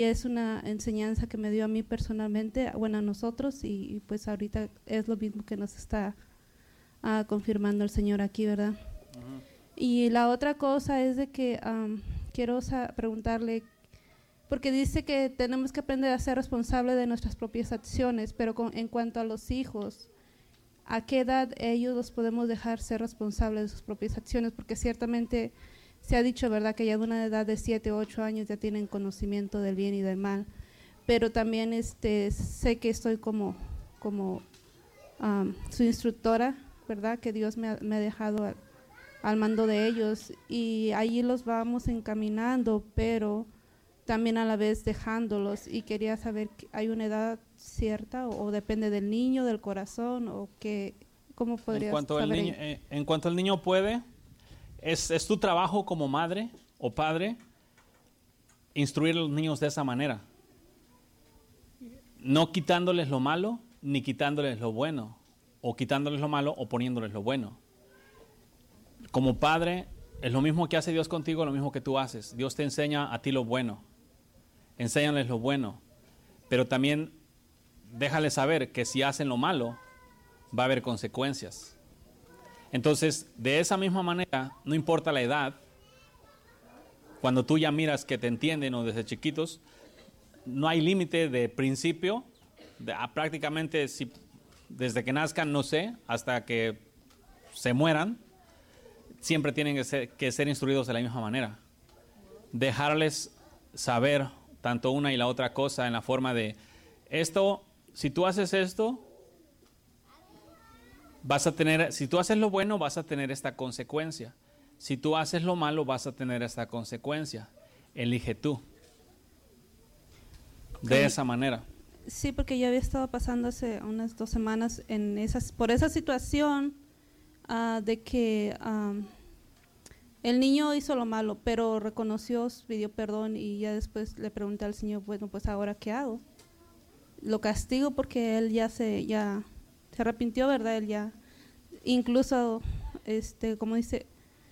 es una enseñanza que me dio a mí personalmente, bueno, a nosotros, y pues ahorita es lo mismo que nos está confirmando el Señor aquí, ¿verdad? Uh-huh. Y la otra cosa es de que quiero preguntarle, porque dice que tenemos que aprender a ser responsables de nuestras propias acciones, pero en cuanto a los hijos, ¿a qué edad ellos los podemos dejar ser responsables de sus propias acciones? Porque ciertamente se ha dicho, ¿verdad?, que ya de una edad de 7 o 8 años ya tienen conocimiento del bien y del mal, pero también sé que estoy como su instructora, ¿verdad?, que Dios me ha dejado al mando de ellos, y allí los vamos encaminando, pero también a la vez dejándolos, y quería saber, ¿hay una edad cierta o depende del niño, del corazón, o qué, cómo podrías saber? En cuanto el niño puede, es tu trabajo como madre o padre instruir a los niños de esa manera, no quitándoles lo malo ni quitándoles lo bueno, o quitándoles lo malo o poniéndoles lo bueno. Como padre, es lo mismo que hace Dios contigo, lo mismo que tú haces. Dios te enseña a ti lo bueno. Enséñales lo bueno. Pero también déjales saber que si hacen lo malo, va a haber consecuencias. Entonces, de esa misma manera, no importa la edad, cuando tú ya miras que te entienden o desde chiquitos, no hay límite de principio, prácticamente desde que nazcan, no sé, hasta que se mueran, siempre tienen que ser instruidos de la misma manera. Dejarles saber tanto una y la otra cosa en la forma de esto, si tú haces esto, si tú haces lo bueno, vas a tener esta consecuencia. Si tú haces lo malo, vas a tener esta consecuencia. Elige tú. De esa manera. Sí, porque yo había estado pasando hace unas 2 semanas por esa situación de que el niño hizo lo malo, pero reconoció, pidió perdón, y ya después le pregunté al Señor, bueno, pues ahora ¿qué hago? Lo castigo porque él ya se arrepintió, ¿verdad? Él ya, incluso, como dice,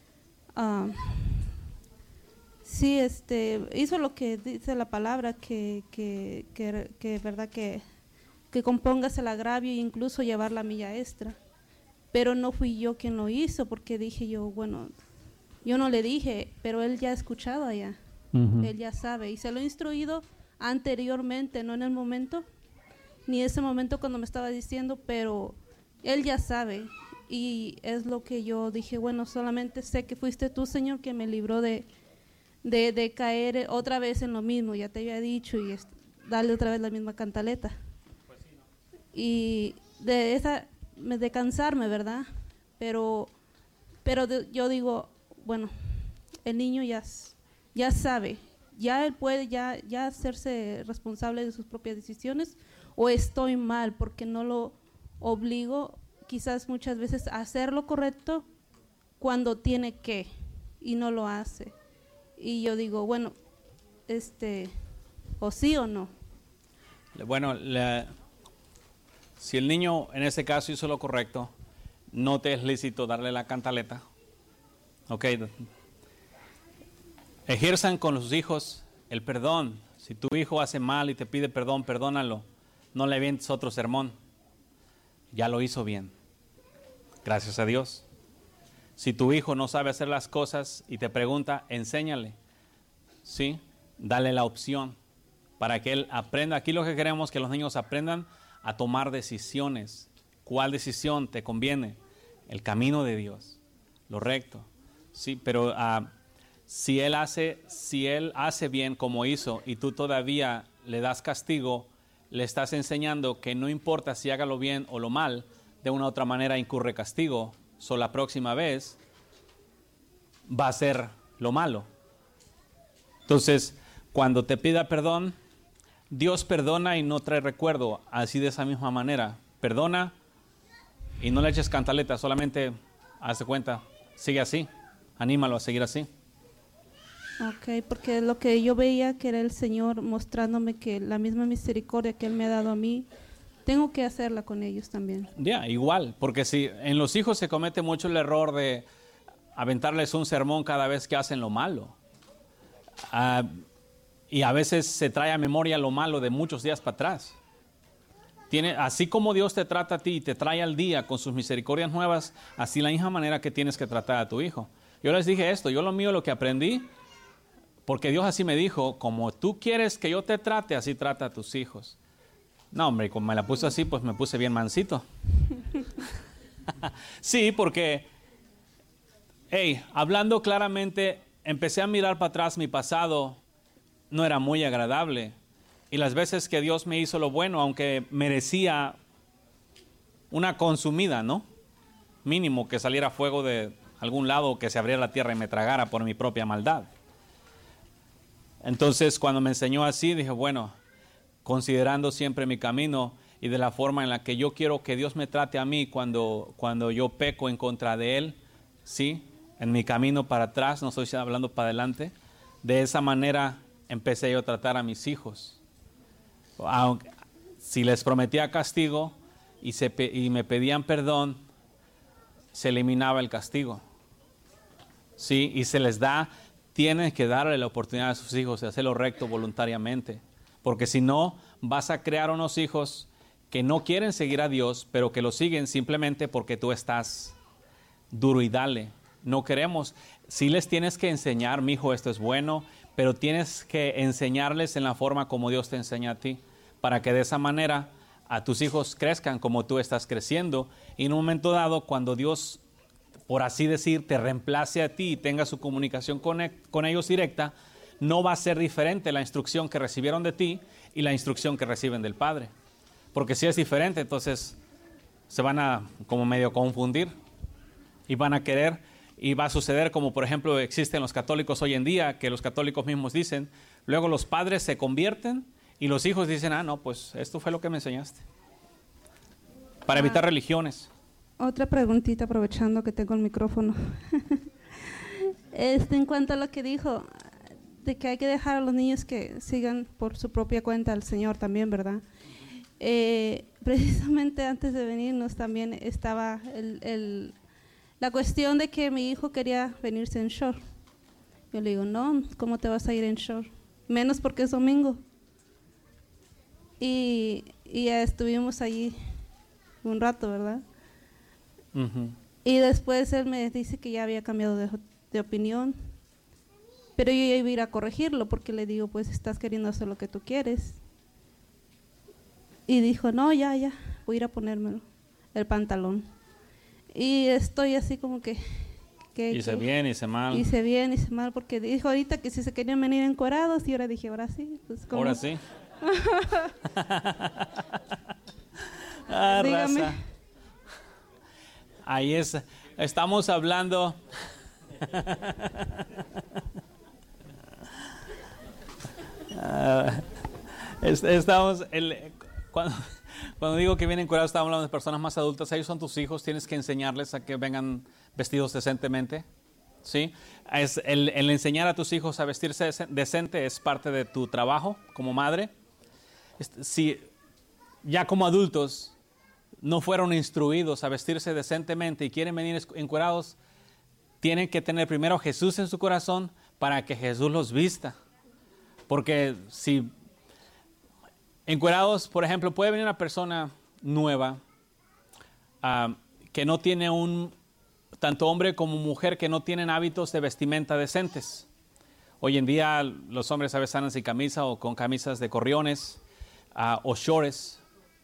sí, hizo lo que dice la palabra, que verdad, que compongas el agravio e incluso llevar la milla extra. Pero no fui yo quien lo hizo, porque dije yo, bueno, yo no le dije, pero él ya ha escuchado allá. Uh-huh. Él ya sabe, y se lo he instruido anteriormente, no en el momento, ni ese momento cuando me estaba diciendo, pero él ya sabe, y es lo que yo dije, bueno, solamente sé que fuiste tú, Señor, que me libró de caer otra vez en lo mismo, ya te había dicho, y darle otra vez la misma cantaleta. Pues sí, ¿no? Y de cansarme, ¿verdad? Pero yo digo, bueno, el niño ya sabe, ya él puede ya hacerse responsable de sus propias decisiones, o estoy mal porque no lo obligo quizás muchas veces a hacer lo correcto cuando tiene que, y no lo hace. Y yo digo, bueno, o sí o no. Bueno, si el niño en ese caso hizo lo correcto, no te es lícito darle la cantaleta. Ok. Ejerzan con los hijos el perdón. Si tu hijo hace mal y te pide perdón, perdónalo. No le avientes otro sermón. Ya lo hizo bien. Gracias a Dios. Si tu hijo no sabe hacer las cosas y te pregunta, enséñale. ¿Sí? Dale la opción para que él aprenda. Aquí lo que queremos es que los niños aprendan a tomar decisiones. ¿Cuál decisión te conviene? El camino de Dios, lo recto. Sí, pero si él hace bien como hizo y tú todavía le das castigo, le estás enseñando que no importa si haga lo bien o lo mal, de una u otra manera incurre castigo. La próxima vez va a ser lo malo. Entonces, cuando te pida perdón, Dios perdona y no trae recuerdo. Así de esa misma manera, perdona y no le eches cantaleta, solamente hazte cuenta, sigue así, anímalo a seguir así. Ok, porque lo que yo veía que era el Señor mostrándome que la misma misericordia que Él me ha dado a mí, tengo que hacerla con ellos también. Igual, porque si en los hijos se comete mucho el error de aventarles un sermón cada vez que hacen lo malo. Y a veces se trae a memoria lo malo de muchos días para atrás. Así como Dios te trata a ti y te trae al día con sus misericordias nuevas, así la misma manera que tienes que tratar a tu hijo. Yo les dije esto, yo lo mío, lo que aprendí, porque Dios así me dijo, como tú quieres que yo te trate, así trata a tus hijos. No, hombre, como me la puse así, pues me puse bien mansito. Sí, porque, hablando claramente, empecé a mirar para atrás mi pasado, no era muy agradable. Y las veces que Dios me hizo lo bueno, aunque merecía una consumida, ¿no? Mínimo que saliera fuego de algún lado, que se abriera la tierra y me tragara por mi propia maldad. Entonces, cuando me enseñó así, dije, bueno, considerando siempre mi camino y de la forma en la que yo quiero que Dios me trate a mí cuando yo peco en contra de Él, ¿sí? En mi camino para atrás, no estoy hablando para adelante. De esa manera empecé yo a tratar a mis hijos. Aunque, si les prometía castigo y me pedían perdón, se eliminaba el castigo. ¿Sí? Y se les da, tienen que darle la oportunidad a sus hijos de hacerlo recto voluntariamente. Porque si no, vas a crear unos hijos que no quieren seguir a Dios, pero que lo siguen simplemente porque tú estás duro y dale. No queremos. Sí les tienes que enseñar, mi hijo, esto es bueno, pero tienes que enseñarles en la forma como Dios te enseña a ti, para que de esa manera a tus hijos crezcan como tú estás creciendo. Y en un momento dado, cuando Dios, por así decir, te reemplace a ti y tenga su comunicación con ellos directa, no va a ser diferente la instrucción que recibieron de ti y la instrucción que reciben del Padre. Porque si es diferente, entonces se van a como medio confundir y van a querer, y va a suceder como por ejemplo existen los católicos hoy en día, que los católicos mismos dicen, luego los padres se convierten y los hijos dicen, no, pues esto fue lo que me enseñaste. Para evitar religiones. Otra preguntita, aprovechando que tengo el micrófono. En cuanto a lo que dijo, de que hay que dejar a los niños que sigan por su propia cuenta al Señor también, ¿verdad? Precisamente antes de venirnos también estaba la cuestión de que mi hijo quería venirse en short. Yo le digo, no, ¿cómo te vas a ir en short? Menos porque es domingo. Y ya estuvimos allí un rato, ¿verdad? Uh-huh. Y después él me dice que ya había cambiado de opinión, pero yo ya iba a ir a corregirlo porque le digo, pues estás queriendo hacer lo que tú quieres. Y dijo, no, ya, voy a ir a ponérmelo, el pantalón. Y estoy así como que hice bien, hice mal. Hice bien, hice mal, porque dijo ahorita que si se querían venir encuerados, y ahora dije, ahora sí. Pues, ¿cómo? Ahora sí. Dígame. Raza. Ahí estamos hablando. Estamos, cuando digo que vienen encuerados, estamos hablando de personas más adultas. Ellos son tus hijos, tienes que enseñarles a que vengan vestidos decentemente. ¿Sí? El enseñar a tus hijos a vestirse decente es parte de tu trabajo como madre. Si ya como adultos no fueron instruidos a vestirse decentemente y quieren venir encuerados, tienen que tener primero a Jesús en su corazón para que Jesús los vista. Porque si encuerados, por ejemplo, puede venir una persona nueva que no tiene tanto hombre como mujer, que no tienen hábitos de vestimenta decentes. Hoy en día los hombres a veces andan sin camisa o con camisas de corriones o shorts,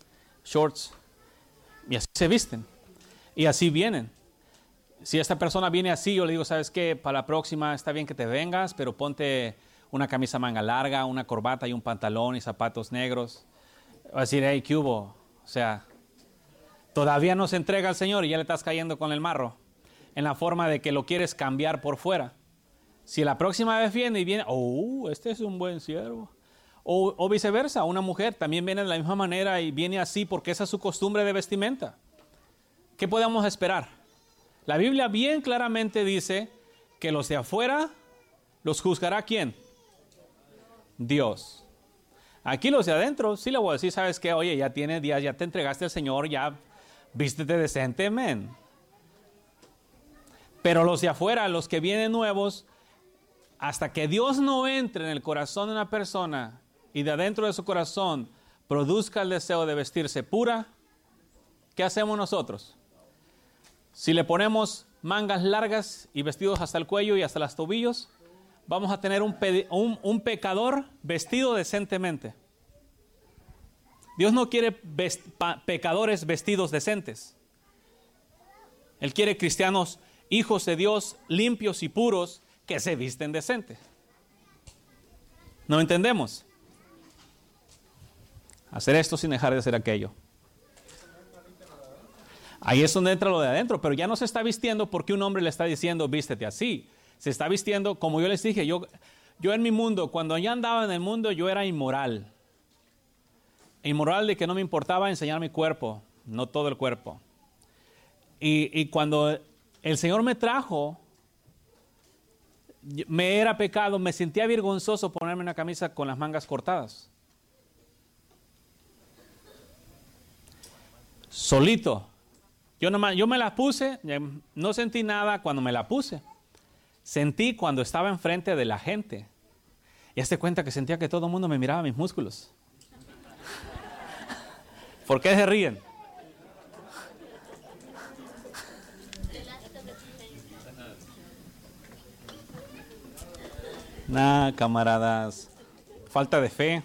y así se visten y así vienen. Si esta persona viene así, yo le digo, ¿sabes qué? Para la próxima está bien que te vengas, pero ponte una camisa manga larga, una corbata y un pantalón y zapatos negros. Va a decir, hey, ¿qué hubo? O sea, todavía no se entrega al Señor y ya le estás cayendo con el marro, en la forma de que lo quieres cambiar por fuera. Si la próxima vez viene y viene, este es un buen siervo. O viceversa, una mujer también viene de la misma manera y viene así porque esa es su costumbre de vestimenta. ¿Qué podemos esperar? La Biblia bien claramente dice que los de afuera los juzgará ¿quién? Dios. Aquí los de adentro, sí le voy a decir, ¿sabes qué? Oye, ya tienes días, ya te entregaste al Señor, ya vístete decente, men. Pero los de afuera, los que vienen nuevos, hasta que Dios no entre en el corazón de una persona y de adentro de su corazón produzca el deseo de vestirse pura, ¿qué hacemos nosotros? Si le ponemos mangas largas y vestidos hasta el cuello y hasta los tobillos, vamos a tener un pecador vestido decentemente. Dios no quiere pecadores vestidos decentes. Él quiere cristianos, hijos de Dios, limpios y puros, que se visten decente. ¿No entendemos? Hacer esto sin dejar de hacer aquello. Ahí es donde entra lo de adentro, pero ya no se está vistiendo porque un hombre le está diciendo vístete así. Se está vistiendo, como yo les dije, yo en mi mundo, cuando yo andaba en el mundo, yo era inmoral. Inmoral de que no me importaba enseñar mi cuerpo, no todo el cuerpo. Y cuando el Señor me trajo, me era pecado, me sentía vergonzoso ponerme una camisa con las mangas cortadas. Solito. Yo me la puse, no sentí nada cuando me la puse. Sentí cuando estaba enfrente de la gente. Y hazte cuenta que sentía que todo el mundo me miraba mis músculos. ¿Por qué se ríen? Nah, camaradas. Falta de fe.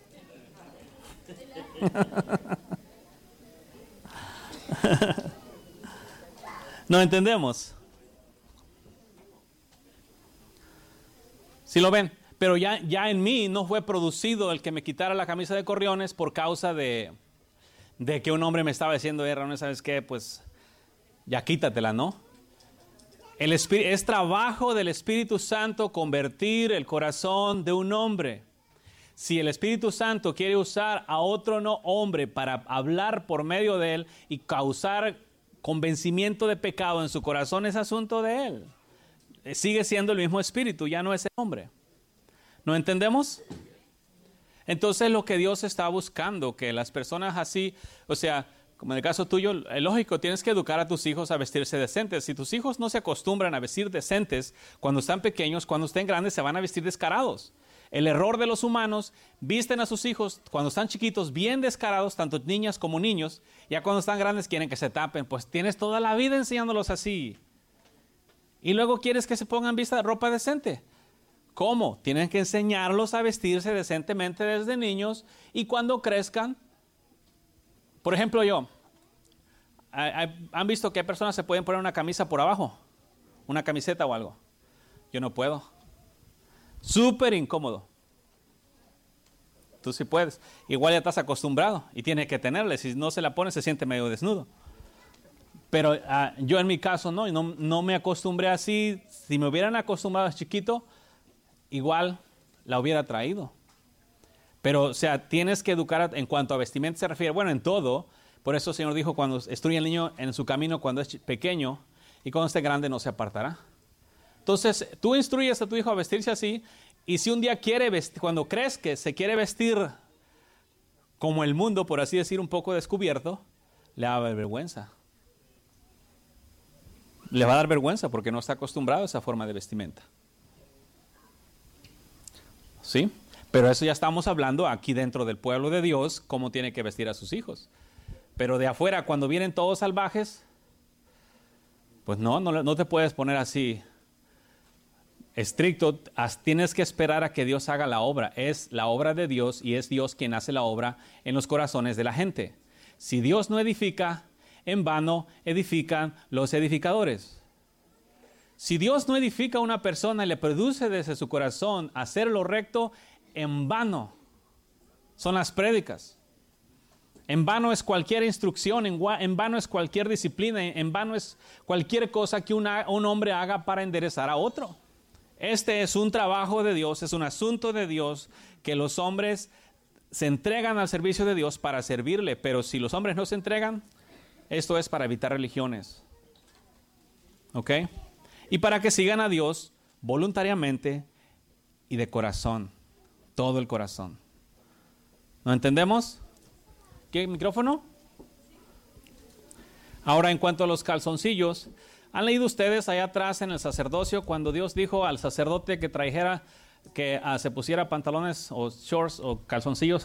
No entendemos. ¿Sí lo ven? Pero ya en mí no fue producido el que me quitara la camisa de corriones por causa de que un hombre me estaba diciendo, Ramón, ¿sabes qué? Pues ya quítatela, ¿no? Es trabajo del Espíritu Santo convertir el corazón de un hombre. Si el Espíritu Santo quiere usar a otro hombre para hablar por medio de él y causar convencimiento de pecado en su corazón, es asunto de él. Sigue siendo el mismo Espíritu, ya no es el hombre. ¿No entendemos? Entonces lo que Dios está buscando, que las personas así, o sea, como en el caso tuyo, es lógico, tienes que educar a tus hijos a vestirse decentes. Si tus hijos no se acostumbran a vestir decentes cuando están pequeños, cuando estén grandes se van a vestir descarados. El error de los humanos, visten a sus hijos cuando están chiquitos bien descarados, tanto niñas como niños. Ya cuando están grandes quieren que se tapen. Pues tienes toda la vida enseñándolos así. Y luego quieres que se pongan ropa decente. ¿Cómo? Tienen que enseñarlos a vestirse decentemente desde niños y cuando crezcan. Por ejemplo, ¿han visto que personas se pueden poner una camisa por abajo? Una camiseta o algo. Yo no puedo. Súper incómodo. Tú sí puedes. Igual ya estás acostumbrado y tienes que tenerle. Si no se la pone, se siente medio desnudo. Pero yo en mi caso no me acostumbré así. Si me hubieran acostumbrado a chiquito, igual la hubiera traído. Pero, o sea, tienes que educar en cuanto a vestimenta se refiere. Bueno, en todo. Por eso el Señor dijo, cuando instruye al niño en su camino cuando es pequeño y cuando esté grande no se apartará. Entonces, tú instruyes a tu hijo a vestirse así y si un día quiere vestir, cuando crees que se quiere vestir como el mundo, por así decir, un poco descubierto, le va a dar vergüenza. Le va a dar vergüenza porque no está acostumbrado a esa forma de vestimenta. ¿Sí? Pero eso ya estamos hablando aquí dentro del pueblo de Dios, cómo tiene que vestir a sus hijos. Pero de afuera, cuando vienen todos salvajes, pues no te puedes poner así estricto. Tienes que esperar a que Dios haga la obra. Es la obra de Dios y es Dios quien hace la obra en los corazones de la gente. Si Dios no edifica, en vano edifican los edificadores. Si Dios no edifica a una persona y le produce desde su corazón hacer lo recto, en vano son las prédicas. En vano es cualquier instrucción, en vano es cualquier disciplina, en vano es cualquier cosa que un hombre haga para enderezar a otro. Este es un trabajo de Dios, es un asunto de Dios que los hombres se entregan al servicio de Dios para servirle, pero si los hombres no se entregan, esto es para evitar religiones. ¿Ok? Y para que sigan a Dios voluntariamente y de corazón, todo el corazón. ¿No entendemos? ¿Qué micrófono? Ahora en cuanto a los calzoncillos, ¿Han leído ustedes allá atrás en el sacerdocio cuando Dios dijo al sacerdote que trajera, que se pusiera pantalones o shorts o calzoncillos